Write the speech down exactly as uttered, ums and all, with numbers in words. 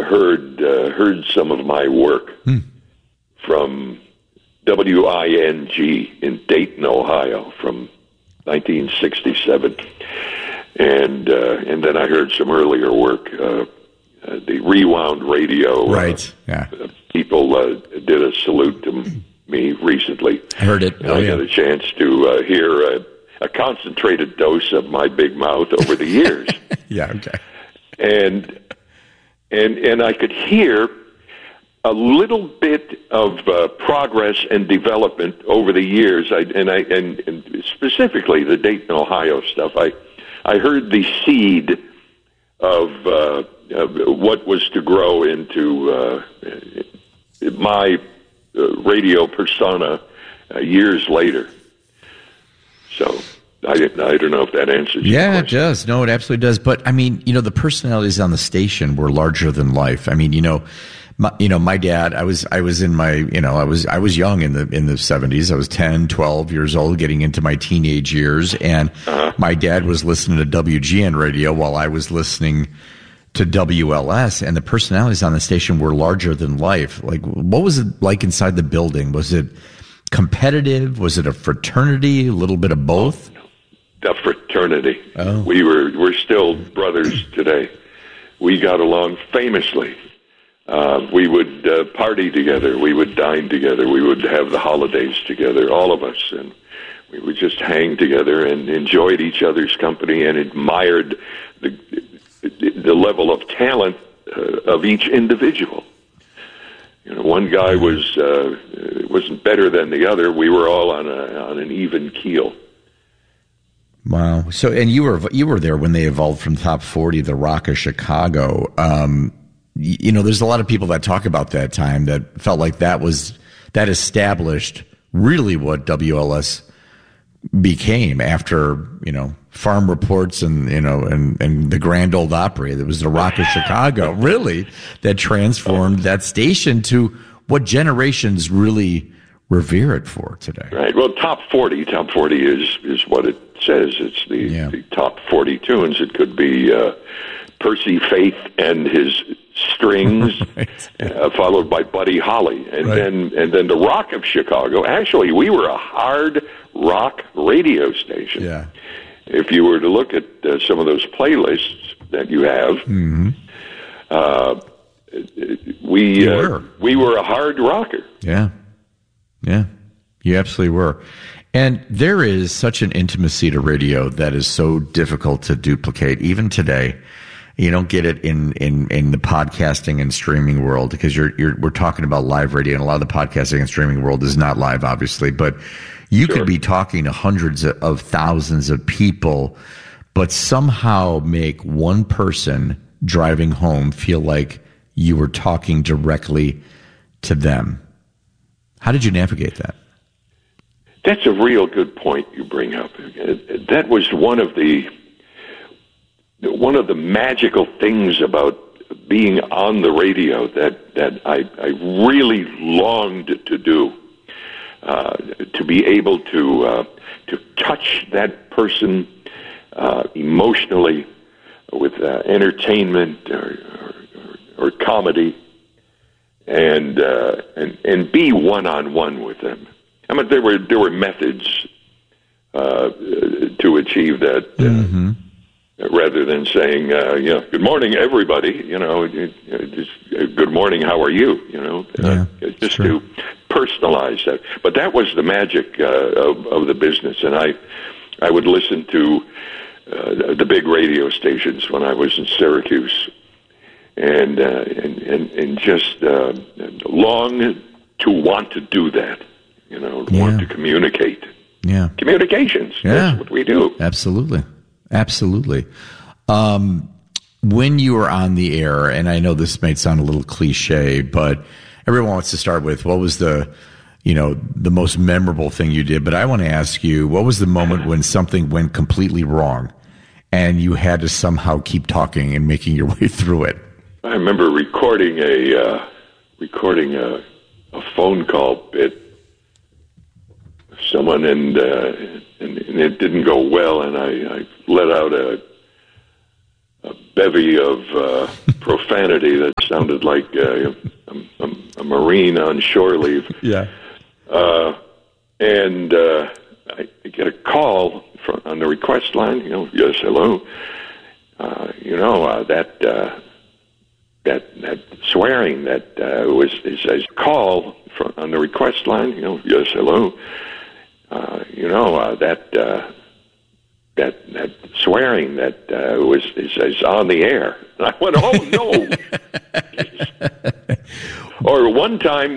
heard uh, heard some of my work hmm. from W I N G in Dayton, Ohio, from nineteen sixty-seven, and uh, and then I heard some earlier work, uh, uh, the Rewound Radio. Right. Uh, yeah. uh, people uh, did a salute to me recently. I heard it. And oh, I yeah. got a chance to uh, hear a, a concentrated dose of my big mouth over the years. yeah. Okay. And and and I could hear a little bit of uh, progress and development over the years. I, and I and, and specifically the Dayton, Ohio stuff. I I heard the seed of, uh, of what was to grow into uh, my uh, radio persona uh, years later. So. I, I don't know if that answers your Yeah, question. it does. No, it absolutely does. But, I mean, you know, the personalities on the station were larger than life. I mean, you know, my, you know, my dad, I was, I was in my, you know, I was, I was young in the, in the seventies. I was ten, twelve years old, getting into my teenage years. And uh-huh. my dad was listening to W G N radio while I was listening to W L S. And the personalities on the station were larger than life. Like, what was it like inside the building? Was it competitive? Was it a fraternity? A little bit of both? A fraternity. Oh. We were we're still brothers today. We got along famously. Uh, we would uh, party together. We would dine together. We would have the holidays together, all of us, and we would just hang together and enjoyed each other's company and admired the the level of talent uh, of each individual. You know, one guy was uh, wasn't better than the other. We were all on a on an even keel. Wow. So, and you were you were there when they evolved from Top forty, the Rock of Chicago. Um, you, you know, there's a lot of people that talk about that time that felt like that was that established really what W L S became after, you know, Farm Reports and, you know, and, and the Grand Ole Opry. That was the Rock of Chicago, really, that transformed that station to what generations really revere it for today. Right. Well, top forty, top forty is is what it says. It's the, yeah. the top forty tunes. It could be uh, Percy Faith and his Strings, right. uh, followed by Buddy Holly, and right. then and then the Rock of Chicago. Actually, we were a hard rock radio station. Yeah. If you were to look at uh, some of those playlists that you have, mm-hmm. uh, we you uh, were. we were a hard rocker. Yeah. Yeah, you absolutely were. And there is such an intimacy to radio that is so difficult to duplicate, even today. You don't get it in, in, in the podcasting and streaming world because you're, you're, we're talking about live radio, and a lot of the podcasting and streaming world is not live, obviously, but you sure. could be talking to hundreds of thousands of people, but somehow make one person driving home feel like you were talking directly to them. How did you navigate that? That's a real good point you bring up. That was one of the one of the magical things about being on the radio that that I, I really longed to do. Uh, to be able to uh, to touch that person uh, emotionally with uh, entertainment or, or, or comedy. And, uh, and and be one on one with them. I mean, there were there were methods uh, to achieve that, uh, mm-hmm. rather than saying, uh, you know, good morning, everybody. You know, just uh, good morning, how are you? You know, yeah, uh, just true. to personalize that. But that was the magic uh, of, of the business, and I I would listen to uh, the big radio stations when I was in Syracuse. And, uh, and and and just uh, long to want to do that, you know, yeah. want to communicate. Yeah, communications. Yeah. That's what we do. Absolutely, absolutely. Um, when you were on the air, and I know this might sound a little cliche, but everyone wants to start with what was the, you know, the most memorable thing you did. But I want to ask you, what was the moment when something went completely wrong, and you had to somehow keep talking and making your way through it? I remember recording a uh, recording a, a phone call bit with someone, and, uh, and and it didn't go well, and I, I let out a a bevy of uh, profanity that sounded like uh, a, a, a Marine on shore leave. Yeah. Uh, and uh, I get a call from, on the request line. You know, yes, hello. Uh, you know uh, that uh, that that swearing that uh, was is a call from, on the request line. You know, yes, hello. Uh, you know uh, that uh, that that swearing that uh, was is, is on the air. And I went, oh no. Or one time